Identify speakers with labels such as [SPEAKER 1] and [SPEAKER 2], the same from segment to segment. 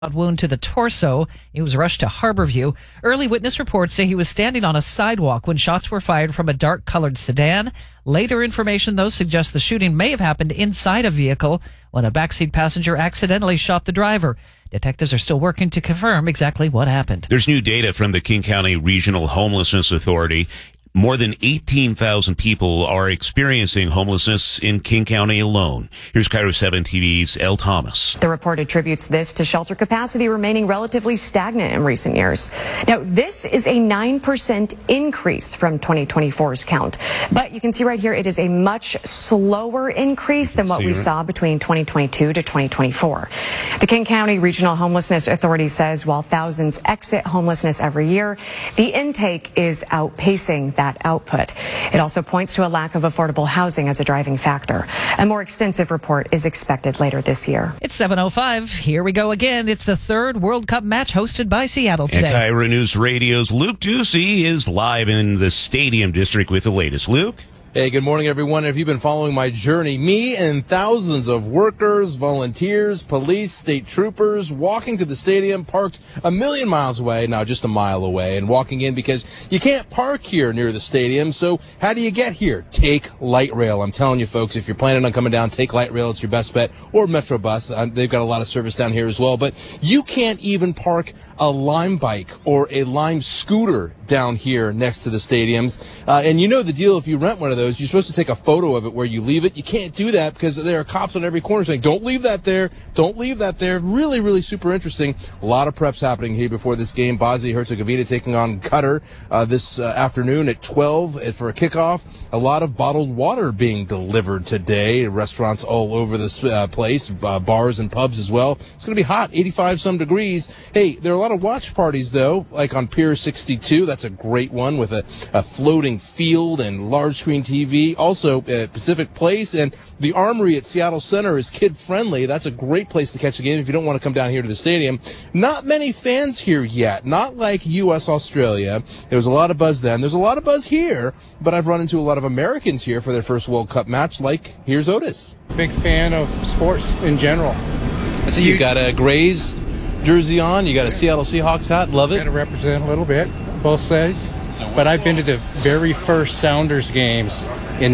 [SPEAKER 1] wound to the torso. He was rushed to Harborview. Early witness reports say he was standing on a sidewalk when shots were fired from a dark-colored sedan. Later information, though, suggests the shooting may have happened inside a vehicle when a backseat passenger accidentally shot the driver. Detectives are still working to confirm exactly what happened.
[SPEAKER 2] There's new data from the King County Regional Homelessness Authority. More than 18,000 people are experiencing homelessness in King County alone. Here's KIRO 7 TV's Elle Thomas.
[SPEAKER 3] The report attributes this to shelter capacity remaining relatively stagnant in recent years. Now, this is a 9% increase from 2024's count. But you can see right here, it is a much slower increase than what we saw between 2022 to 2024. The King County Regional Homelessness Authority says while thousands exit homelessness every year, the intake is outpacing that output. It also points to a lack of affordable housing as a driving factor. A more extensive report is expected later this year.
[SPEAKER 1] It's 7:05. Here we go again. It's the third World Cup match hosted by Seattle today.
[SPEAKER 2] And KIRO News Radio's Luke Ducey is live in the Stadium District with the latest. Luke?
[SPEAKER 4] Hey, good morning, everyone. If you've been following my journey, me and thousands of workers, volunteers, police, state troopers walking to the stadium, parked a million miles away, now just a mile away, and walking in because you can't park here near the stadium. So how do you get here? Take light rail. I'm telling you, folks, if you're planning on coming down, take light rail. It's your best bet. Or Metro Bus. They've got a lot of service down here as well. But you can't even park a Lime bike or a Lime scooter down here next to the stadiums. And you know the deal, if you rent one of those, you're supposed to take a photo of it where you leave it. You can't do that because there are cops on every corner saying, don't leave that there, don't leave that there. Really, really super interesting. A lot of preps happening here before this game. Bosnia-Herzegovina taking on Qatar this afternoon at 12 for a kickoff. A lot of bottled water being delivered today. Restaurants all over this place, bars and pubs as well. It's going to be hot, 85-some degrees. Hey, there are a lot of watch parties, though, like on Pier 62. That's a great one with a floating field and large screen TV. Also, Pacific Place and the Armory at Seattle Center is kid-friendly. That's a great place to catch the game if you don't want to come down here to the stadium. Not many fans here yet. Not like U.S.-Australia. There was a lot of buzz then. There's a lot of buzz here, but I've run into a lot of Americans here for their first World Cup match, like here's Otis.
[SPEAKER 5] Big fan of sports in general.
[SPEAKER 4] So you got a Grays jersey on, you got a Seattle Seahawks hat, love it.
[SPEAKER 5] Got to represent a little bit, both sides. But I've been to the very first Sounders games in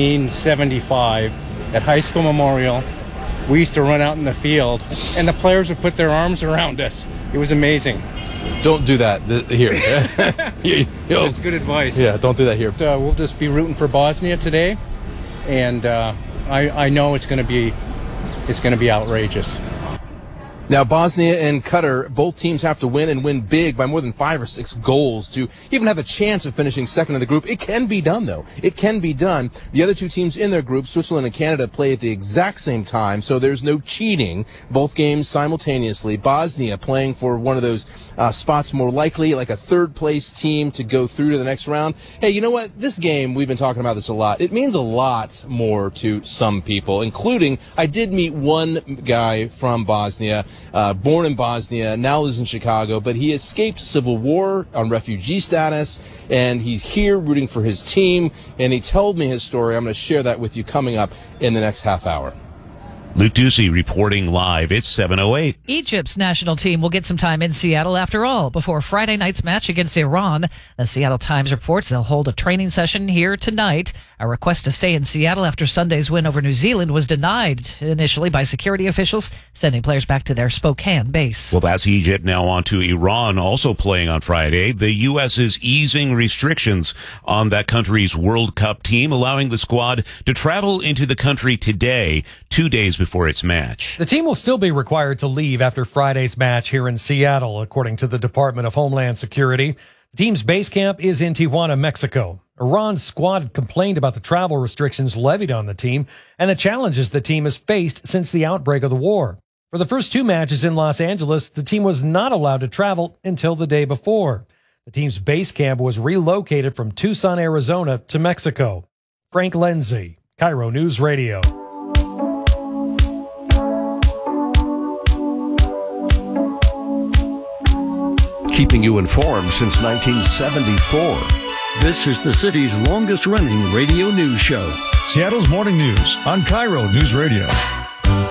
[SPEAKER 5] 1975 at High School Memorial. We used to run out in the field, and the players would put their arms around us. It was amazing.
[SPEAKER 4] Don't do that here.
[SPEAKER 5] That's good advice.
[SPEAKER 4] Yeah, don't do that here.
[SPEAKER 5] We'll just be rooting for Bosnia today, and I know it's going to be outrageous.
[SPEAKER 4] Now, Bosnia and Qatar, both teams have to win and win big by more than 5 or 6 goals to even have a chance of finishing second in the group. It can be done, though. It can be done. The other two teams in their group, Switzerland and Canada, play at the exact same time, so there's no cheating. Both games simultaneously. Bosnia playing for one of those spots more likely, like a third-place team to go through to the next round. Hey, you know what? This game, we've been talking about this a lot. It means a lot more to some people, including, I did meet one guy from Bosnia, born in Bosnia, now lives in Chicago, but he escaped civil war on refugee status, and he's here rooting for his team, and he told me his story. I'm going to share that with you coming up in the next half hour.
[SPEAKER 2] Luke Ducey reporting live. It's 7:08.
[SPEAKER 1] Egypt's national team will get some time in Seattle after all before Friday night's match against Iran. The Seattle Times reports they'll hold a training session here tonight. A request to stay in Seattle after Sunday's win over New Zealand was denied initially by security officials, sending players back to their Spokane base.
[SPEAKER 2] Well, that's Egypt. Now on to Iran, also playing on Friday. The U.S. is easing restrictions on that country's World Cup team, allowing the squad to travel into the country today, 2 days before its match.
[SPEAKER 6] The team will still be required to leave after Friday's match here in Seattle, according to the Department of Homeland Security. The team's base camp is in Tijuana, Mexico. Iran's squad complained about the travel restrictions levied on the team and the challenges the team has faced since the outbreak of the war. For the first 2 matches in Los Angeles, the team was not allowed to travel until the day before. The team's base camp was relocated from Tucson, Arizona to Mexico. Frank Lenzi, KIRO News Radio.
[SPEAKER 7] Keeping you informed since 1974. This is the city's longest-running radio news show.
[SPEAKER 8] Seattle's Morning News on KIRO News Radio.